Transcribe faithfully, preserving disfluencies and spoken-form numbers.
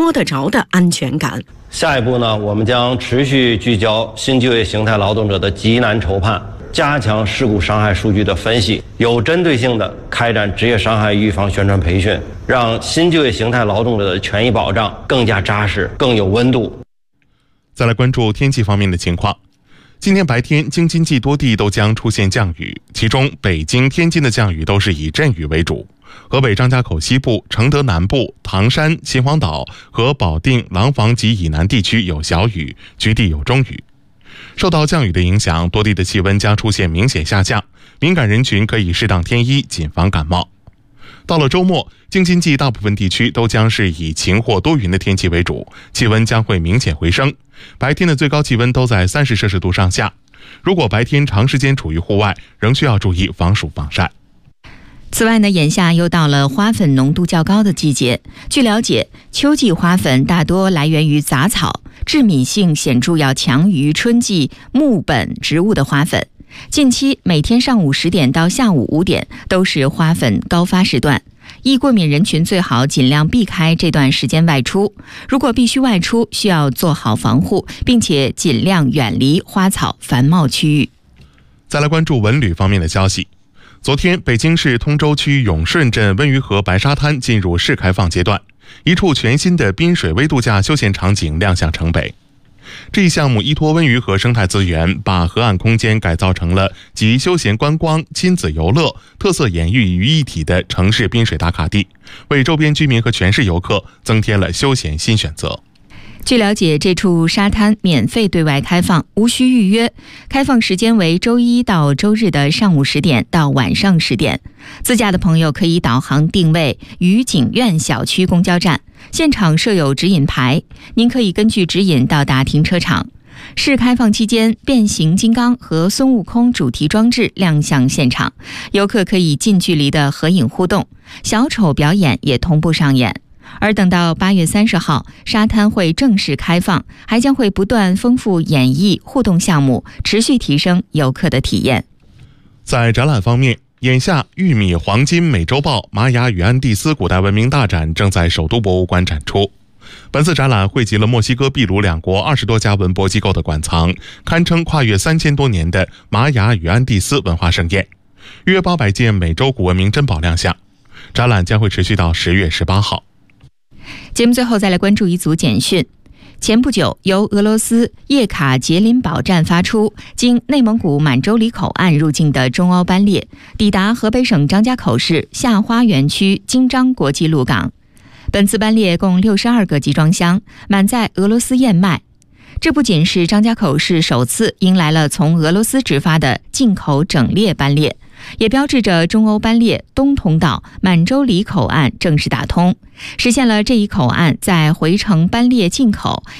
摸得着的安全感。 下一步呢，我们将持续聚焦新就业形态劳动者的急难筹判，加强事故伤害数据的分析，有针对性地开展职业伤害预防宣传培训，让新就业形态劳动者的权益保障更加扎实、更有温度。 再来关注天气方面的情况。今天白天京津冀多地都将出现降雨，其中北京、天津的降雨都是以阵雨为主，河北张家口西部、承德南部、唐山、秦皇岛和保定、廊坊及以南地区有小雨，局地有中雨。受到降雨的影响，多地的气温将出现明显下降，敏感人群可以适当添衣，谨防感冒。到了周末，京津冀大部分地区都将是以晴或多云的天气为主，气温将会明显回升，白天的最高气温都在三十摄氏度上下。如果白天长时间处于户外，仍需要注意防暑防晒。 此外呢，眼下又到了花粉浓度较高的季节。据了解，秋季花粉大多来源于杂草，致敏性显著要强于春季木本植物的花粉。近期每天上午十点到下午五点都是花粉高发时段，易过敏人群最好尽量避开这段时间外出。如果必须外出，需要做好防护，并且尽量远离花草繁茂区域。 再来关注文旅方面的消息。昨天，北京市通州区永顺镇温榆河白沙滩进入试开放阶段，一处全新的滨水微度假休闲场景亮相城北。这一项目依托温榆河生态资源，把河岸空间改造成了集休闲观光、亲子游乐、特色演艺于一体的城市滨水打卡地，为周边居民和全市游客增添了休闲新选择。 据了解，这处沙滩免费对外开放，无需预约，开放时间为周一到周日的上午十点到晚上十点。自驾的朋友可以导航定位愉景苑小区公交站，现场设有指引牌，您可以根据指引到达停车场。试开放期间，变形金刚和孙悟空主题装置亮相现场，游客可以近距离的合影互动，小丑表演也同步上演。而等到八月三十号，沙滩会正式开放，还将会不断丰富演绎互动项目，持续提升游客的体验。 在展览方面，眼下玉米黄金美洲豹玛雅与安第斯古代文明大展正在首都博物馆展出。本次展览汇集了墨西哥、秘鲁两国二十多家文博机构的馆藏，堪称跨越三千多年的玛雅与安第斯文化盛宴，约八百件美洲古文明珍宝亮相。展览将会持续到十月十八号。 节目最后再来关注一组简讯。前不久，由俄罗斯叶卡捷琳堡站发出，经内蒙古满洲里口岸入境的中欧班列抵达河北省张家口市下花园区京张国际陆港。本次班列共六十二个集装箱，满载俄罗斯燕麦。这不仅是张家口市首次迎来了从俄罗斯直发的进口整列班列，也标志着中欧班列东通道满洲里口岸正式打通，实现了这一口岸在回程班列进口